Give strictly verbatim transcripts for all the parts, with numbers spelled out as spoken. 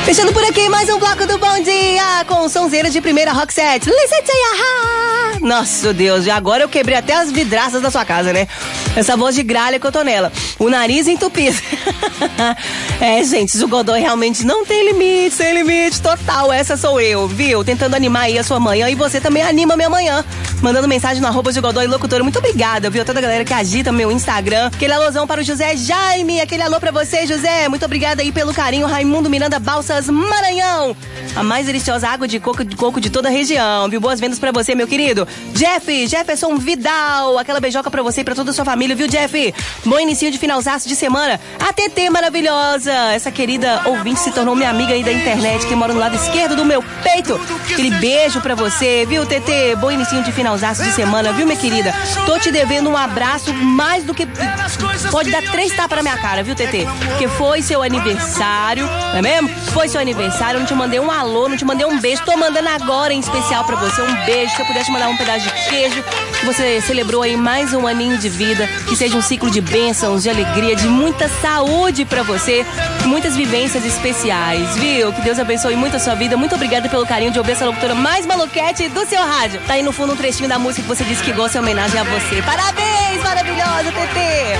Fechando por aqui mais um bloco do Bom Dia com sonzeira de primeira rock set. Listen to ya. Nossa, Deus, e agora eu quebrei até as vidraças da sua casa, né? Essa voz de gralha que eu tô nela. O nariz entupido. É, gente, o Godoy realmente não tem limite, sem limite total. Essa sou eu, viu? Tentando animar aí a sua manhã e você também anima a minha manhã. Mandando mensagem no arroba de Godoy Locutora. Muito obrigada, viu? Toda a galera que agita meu Instagram. Aquele alôzão para o José Jaime. Aquele alô pra você, José. Muito obrigada aí pelo carinho. Raimundo Miranda Balsas, Maranhão. A mais deliciosa água de coco, de coco de toda a região, viu? Boas vendas pra você, meu querido. Jeff, Jefferson Vidal. Aquela beijoca pra você e pra toda a sua família, viu, Jeff? Bom início de finalzaço de semana. A T T maravilhosa. Essa querida ouvinte se tornou minha amiga aí da internet, que mora no lado esquerdo do meu peito. Aquele beijo pra você, viu, T T? Bom início de finalzaço de semana, viu, minha querida? Tô te devendo um abraço mais do que... Pode dar três tapas na minha cara, viu, T T? Porque foi seu aniversário, não é mesmo? Foi seu aniversário, eu não te mandei um alô, não te mandei um beijo. Tô mandando agora em especial pra você um beijo. Se eu pudesse mandar um pedaço de queijo, que você celebrou aí mais um aninho de vida, que seja um ciclo de bênçãos, de alegria, de muita saúde pra você, muitas vivências especiais, viu? Que Deus abençoe muito a sua vida. Muito obrigada pelo carinho de ouvir essa locutora mais maluquete do seu rádio. Tá aí no fundo um trechinho da música que você disse que gosta, em homenagem a você. Parabéns, maravilhosa, T T!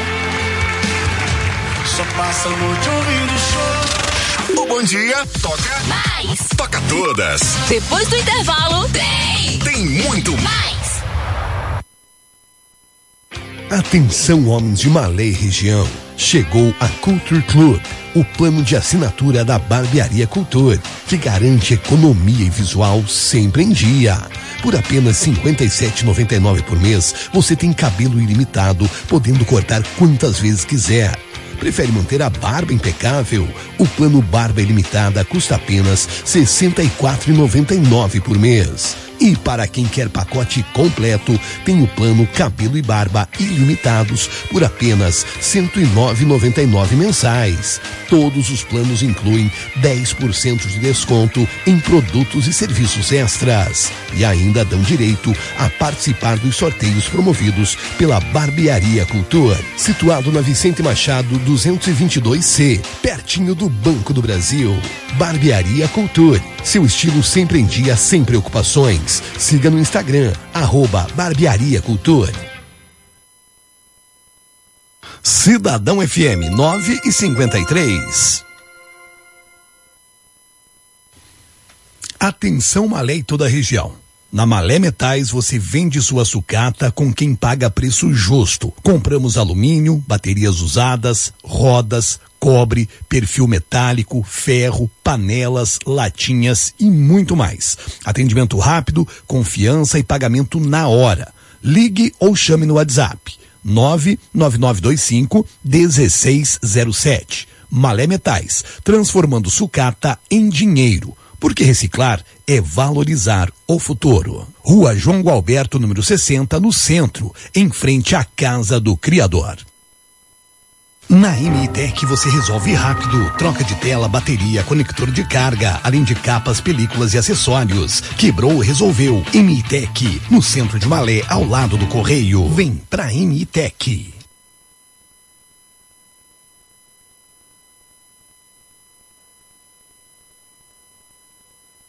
Só passa a noite ouvindo show. O Bom Dia toca mais. Toca todas. Depois do intervalo, tem. Tem muito mais. Atenção, homens de Malé e região. Chegou a Culture Club, o plano de assinatura da Barbearia Culture, que garante economia e visual sempre em dia. Por apenas cinquenta e sete reais e noventa e nove centavos por mês, você tem cabelo ilimitado, podendo cortar quantas vezes quiser. Prefere manter a barba impecável? O plano Barba Ilimitada custa apenas sessenta e quatro reais e noventa e nove centavos por mês. E para quem quer pacote completo, tem o plano Cabelo e Barba Ilimitados por apenas cento e nove reais e noventa e nove centavos mensais. Todos os planos incluem dez por cento de desconto em produtos e serviços extras. E ainda dão direito a participar dos sorteios promovidos pela Barbearia Culture, situado na Vicente Machado duzentos e vinte e dois C, pertinho do Banco do Brasil. Barbearia Culture, seu estilo sempre em dia, sem preocupações. Siga no Instagram, arroba Barbearia Culture. Cidadão F M nove e cinquenta e três. Atenção, Malé e toda a região. Na Malé Metais você vende sua sucata com quem paga preço justo. Compramos alumínio, baterias usadas, rodas, cobre, perfil metálico, ferro, panelas, latinhas e muito mais. Atendimento rápido, confiança e pagamento na hora. Ligue ou chame no WhatsApp nove nove nove dois cinco um seis zero sete. Malé Metais, transformando sucata em dinheiro. Porque reciclar é valorizar o futuro. Rua João Gualberto, número sessenta, no centro, em frente à Casa do Criador. Na M I Tech você resolve rápido. Troca de tela, bateria, conector de carga, além de capas, películas e acessórios. Quebrou, resolveu. M I Tech, no centro de Malé, ao lado do Correio. Vem pra M I Tech.